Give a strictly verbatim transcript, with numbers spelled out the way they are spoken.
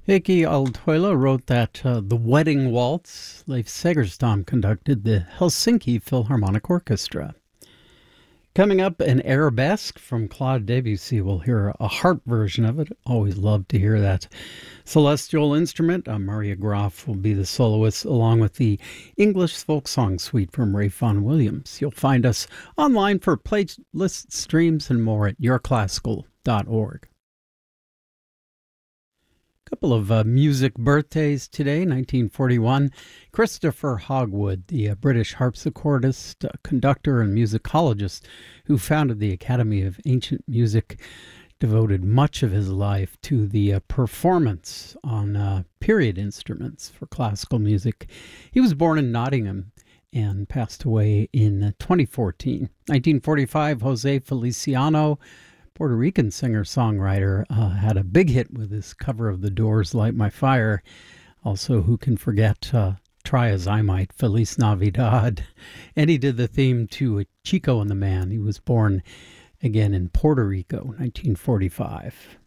Heikki Aaltoila wrote that uh, The Wedding Waltz. Leif Segerstam conducted the Helsinki Philharmonic Orchestra. Coming up, an arabesque from Claude Debussy. We'll hear a harp version of it. Always love to hear that celestial instrument. Uh, Maria Graf will be the soloist, along with the English folk song suite from Ray Vaughan Williams. You'll find us online for playlists, streams, and more at your classical dot org. Couple of uh, music birthdays today. nineteen forty-one, Christopher Hogwood, the uh, British harpsichordist, uh, conductor, and musicologist who founded the Academy of Ancient Music, devoted much of his life to the uh, performance on uh, period instruments for classical music. He was born in Nottingham and passed away in uh, twenty fourteen. nineteen forty-five, Jose Feliciano, Puerto Rican singer-songwriter, uh, had a big hit with his cover of The Doors' Light My Fire. Also, who can forget uh, Try As I Might, Feliz Navidad. And he did the theme to Chico and the Man. He was born again in Puerto Rico, nineteen forty-five.